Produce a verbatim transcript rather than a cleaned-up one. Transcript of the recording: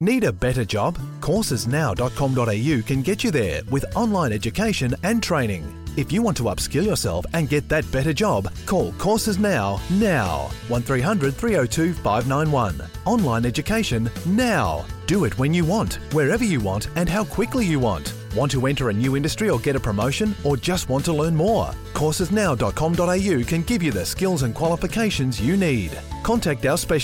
Need a better job? courses now dot com dot a u can get you there with online education and training. If you want to upskill yourself and get that better job, call Courses Now, now. one three hundred three oh two five nine one. Online education now. Do it when you want, wherever you want and how quickly you want. Want to enter a new industry or get a promotion, or just want to learn more? courses now dot com dot a u can give you the skills and qualifications you need. Contact our specialist